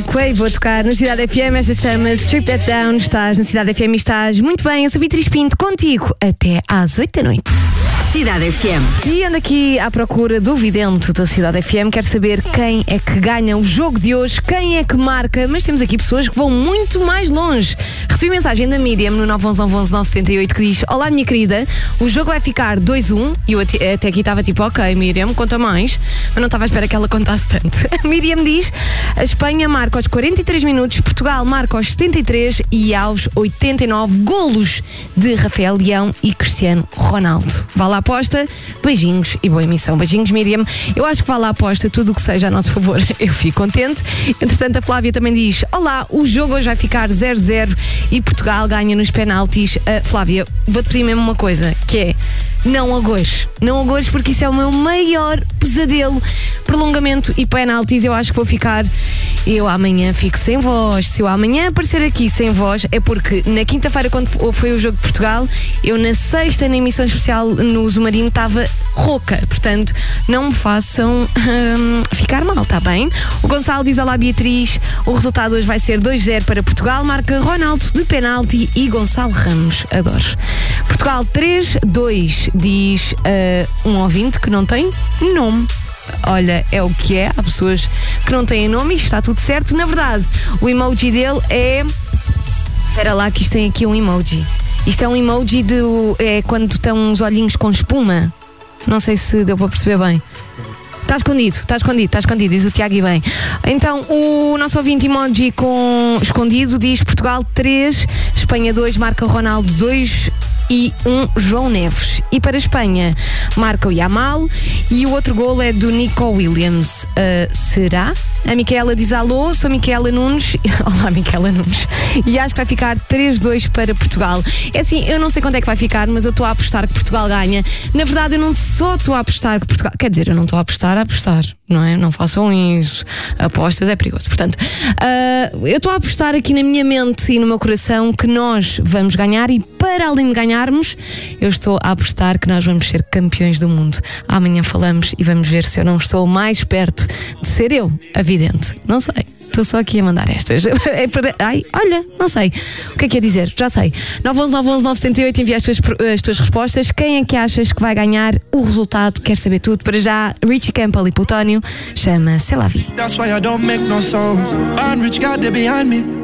Quavo a tocar na Cidade FM. Esta chama-se Strip That Down. Estás na Cidade FM e estás muito bem. Eu sou Beatriz Pinto, contigo até às 8 da noite. Cidade FM. E ando aqui à procura do vidente da Cidade FM. Quero saber quem é que ganha o jogo de hoje, quem é que marca, mas temos aqui pessoas que vão muito mais longe. Recebi mensagem da Miriam no 911-978 que diz: olá minha querida, o jogo vai ficar 2-1. E eu até aqui estava tipo, ok Miriam, conta mais, mas não estava à espera que ela contasse tanto. A Miriam diz: a Espanha marca aos 43 minutos, Portugal marca aos 73 e aos 89 golos de Rafael Leão e Cristiano Ronaldo. Vá lá aposta, beijinhos e boa emissão. Beijinhos, Miriam. Eu acho que vá lá aposta, tudo o que seja a nosso favor, eu fico contente. Entretanto, a Flávia também diz: olá, o jogo hoje vai ficar 0-0 e Portugal ganha nos penaltis. Flávia, vou-te pedir mesmo uma coisa, que é: não agores, porque isso é o meu maior pesadelo. Prolongamento e penaltis, eu acho que vou ficar. Eu amanhã fico sem voz. Se eu amanhã aparecer aqui sem voz, é porque na quinta-feira, quando foi o jogo de Portugal, eu na sexta, na emissão especial no Zumarino, estava rouca. Portanto, não me façam ficar mal, está bem? O Gonçalo diz: olá Beatriz, o resultado hoje vai ser 2-0 para Portugal. Marca Ronaldo de penalti e Gonçalo Ramos. Adoro. Portugal 3-2, diz um ouvinte que não tem nome. Olha, é o que é. Há pessoas que não têm nome e está tudo certo. Na verdade, o emoji dele é... Espera lá que isto tem aqui um emoji. Isto é um emoji de... É quando estão os olhinhos com espuma. Não sei se deu para perceber bem. Está escondido, diz o Tiago e bem. Então, o nosso ouvinte emoji com escondido diz: Portugal 3, Espanha 2, marca Ronaldo 2 e 1 João Neves. E para a Espanha marca o Yamal e o outro golo é do Nico Williams. Será? A Micaela diz: alô, sou Micaela Nunes. Olá Micaela Nunes. E acho que vai ficar 3-2 para Portugal. É assim, eu não sei quanto é que vai ficar, mas eu estou a apostar que Portugal ganha. Na verdade, eu não só estou a apostar que Portugal... Quer dizer, eu não estou a apostar, não é? Não façam isso. Apostas é perigoso. Portanto, eu estou a apostar aqui na minha mente e no meu coração que nós vamos ganhar, e para além de ganharmos, eu estou a apostar que nós vamos ser campeões do mundo. Amanhã falamos e vamos ver se eu não estou mais perto de ser eu a vidente. Não sei. Estou só aqui a mandar estas. Ai, olha, não sei. O que é que ia dizer? Já sei. 911-978, envia as tuas respostas. Quem é que achas que vai ganhar o resultado? Quero saber tudo. Para já, Richie Campbell e Plutónio, chama-se La Vie.